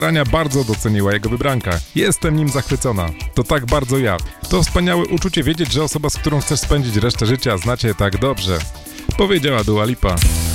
Rania bardzo doceniła jego wybranka. Jestem nim zachwycona. To tak bardzo ja. To wspaniałe uczucie wiedzieć, że osoba, z którą chcesz spędzić resztę życia, znacie tak dobrze. Powiedziała Dua Lipa.